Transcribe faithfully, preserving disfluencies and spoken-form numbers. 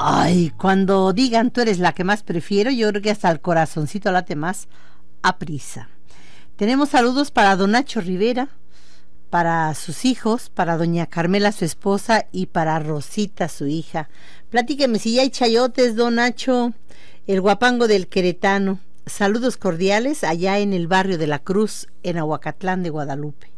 Ay, cuando digan tú eres la que más prefiero, yo creo que hasta el corazoncito late más a prisa. Tenemos saludos para don Nacho Rivera, para sus hijos, para doña Carmela, su esposa, y para Rosita, su hija. Platíqueme si ya hay chayotes, don Nacho, el guapango del queretano. Saludos cordiales allá en el barrio de la Cruz, en Ahuacatlán de Guadalupe.